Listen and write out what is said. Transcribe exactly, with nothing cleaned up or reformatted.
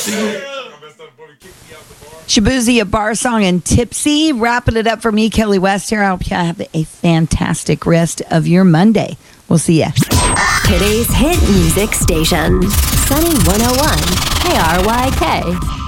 Shabuzi, a bar song, and Tipsy. Wrapping it up for me, Kelly West here. I hope you have a fantastic rest of your Monday. We'll see ya. Today's hit music station, Sunny one oh one K R Y K.